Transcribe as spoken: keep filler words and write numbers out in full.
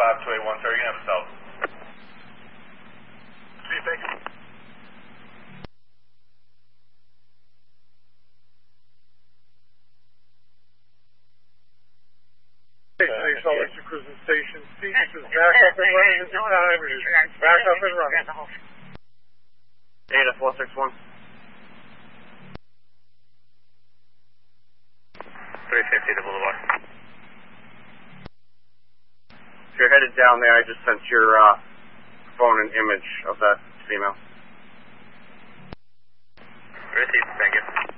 five two eight one, sir. You can have a south. See, thank you. Hey, Salt Lake Cruising Station. Seats is back up and running this time. It is back up and running. Data four six one. three fifty the Boulevard. If you're headed down there, I just sent your uh, phone an image of that female. Received, thank you.